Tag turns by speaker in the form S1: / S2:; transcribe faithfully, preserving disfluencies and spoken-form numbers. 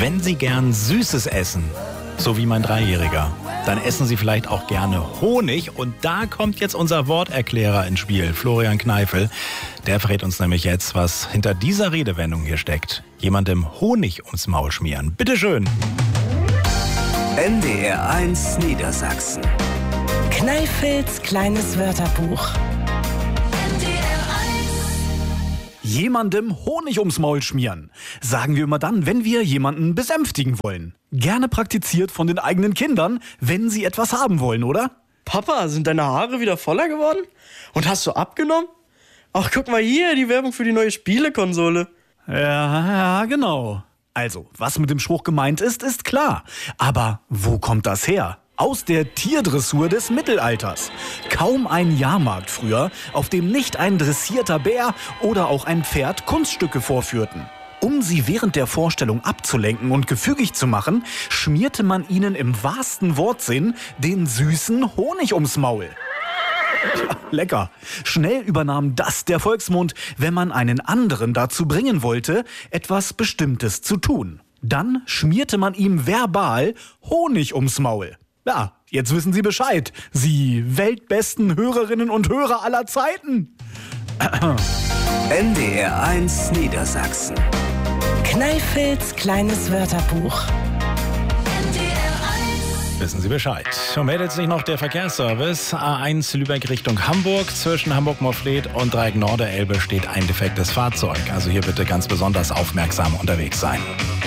S1: Wenn Sie gern Süßes essen, so wie mein Dreijähriger, dann essen Sie vielleicht auch gerne Honig. Und da kommt jetzt unser Worterklärer ins Spiel, Florian Kneifel. Der verrät uns nämlich jetzt, was hinter dieser Redewendung hier steckt. Jemandem Honig ums Maul schmieren. Bitteschön.
S2: N D R eins Niedersachsen.
S3: Kneifels kleines Wörterbuch.
S4: Jemandem Honig ums Maul schmieren. Sagen wir immer dann, wenn wir jemanden besänftigen wollen. Gerne praktiziert von den eigenen Kindern, wenn sie etwas haben wollen, oder?
S5: Papa, sind deine Haare wieder voller geworden? Und hast du abgenommen? Ach, guck mal hier, die Werbung für die neue Spielekonsole.
S4: Ja, ja, genau. Also, was mit dem Spruch gemeint ist, ist klar. Aber wo kommt das her? Aus der Tierdressur des Mittelalters. Kaum ein Jahrmarkt früher, auf dem nicht ein dressierter Bär oder auch ein Pferd Kunststücke vorführten. Um sie während der Vorstellung abzulenken und gefügig zu machen, schmierte man ihnen im wahrsten Wortsinn den süßen Honig ums Maul. Tja, lecker. Schnell übernahm das der Volksmund, wenn man einen anderen dazu bringen wollte, etwas Bestimmtes zu tun. Dann schmierte man ihm verbal Honig ums Maul. Ja, jetzt wissen Sie Bescheid. Sie weltbesten Hörerinnen und Hörer aller Zeiten.
S2: N D R eins Niedersachsen.
S3: Kneifels kleines Wörterbuch.
S1: Wissen Sie Bescheid. Und meldet sich noch der Verkehrsservice. A eins Lübeck Richtung Hamburg. Zwischen Hamburg-Morfleet und Dreieck Norderelbe steht ein defektes Fahrzeug. Also hier bitte ganz besonders aufmerksam unterwegs sein.